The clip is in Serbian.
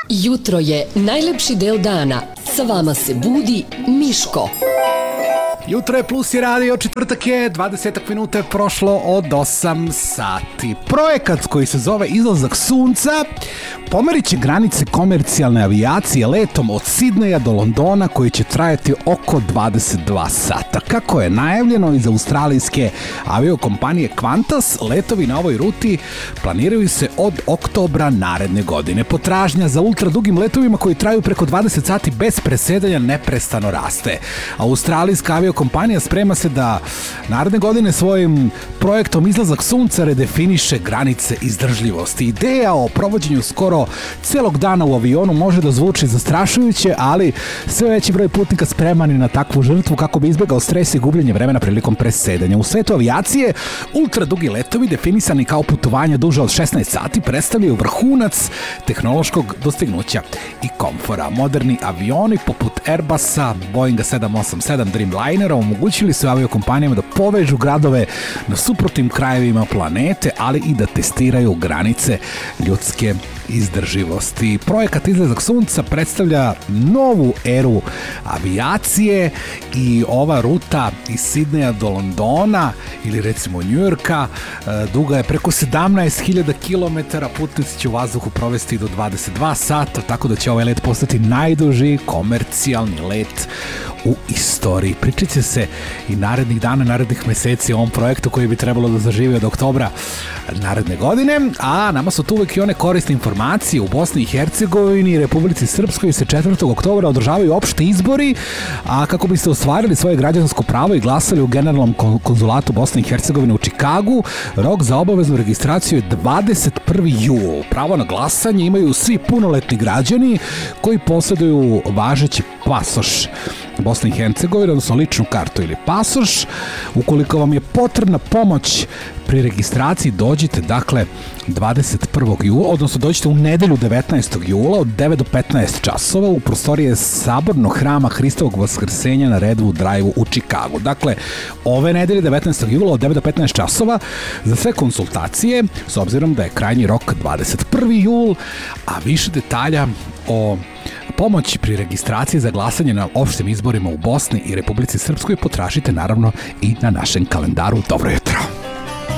Jutro je najlepši deo dana. Sa vama se budi Miško. Jutro je Plus i radio, četvrtak je, 20 minuta je prošlo od 8 sati. Projekat koji se zove Izlazak sunca pomerit će granice komercijalne avijacije letom od Sidneja do Londona koji će trajati oko 22 sata. Kako je najavljeno iz australijske aviokompanije Qantas, letovi na ovoj ruti planiraju se od oktobra naredne godine. Potražnja za ultradugim letovima koji traju preko 20 sati bez presedanja neprestano raste. Australijska aviokompanija sprema se da naredne godine svojim projektom Izlazak sunca redefiniše granice izdržljivosti. Ideja o provođenju skoro celog dana u avionu može da zvuči zastrašujuće, ali sve veći broj putnika spreman je na takvu žrtvu kako bi izbegao stres i gubljenje vremena prilikom presedanja. U svetu avijacije, ultradugi letovi definisani kao putovanja duže od 16 sati predstavljaju vrhunac tehnološkog dostignuća i komfora. Moderni avioni poput Airbusa, Boeinga 787 Dreamlinera omogućili su aviokompanijama da povežu gradove na suprotnim krajevima planete, ali i da testiraju granice ljudske izdrživosti. Projekat Izlazak sunca predstavlja novu eru avijacije i ova ruta iz Sidneja do Londona ili recimo Njujorka duga je preko 17.000 km, putnici će u vazduhu provesti do 22 sata, tako da će ovaj let postati najduži komercijalni let u istoriji. Pričat će se i narednih dana, narednih meseci o ovom projektu koji bi trebalo da zaživi od oktobra naredne godine, a nama su tu uvek i one korisne informacije. U Bosni i Hercegovini i Republici Srpskoj se 4. oktobra održavaju opšti izbori, a kako biste ostvarili svoje građansko pravo i glasali u Generalnom konzulatu Bosne i Hercegovine u Čikagu, rok za obaveznu registraciju je 21. jul. Pravo na glasanje imaju svi punoletni građani koji posjeduju važeći pasoš Bosne i Hercegovine, odnosno ličnu kartu ili pasoš. Ukoliko vam je potrebna pomoć pri registraciji, dođite dakle 21. jula, odnosno dođite u nedelju 19. jula od 9 do 15 časova u prostorije Sabornog hrama Hristovog Vaskrsenja na Redwood Drive u Čikagu. Dakle, ove nedelje 19. jula od 9 do 15 časova za sve konsultacije, s obzirom da je krajnji rok 21. jul, a više detalja o pomoći pri registraciji za glasanje na opštim izborima u Bosni i Republici Srpskoj potražite naravno i na našem kalendaru. Dobro jutro!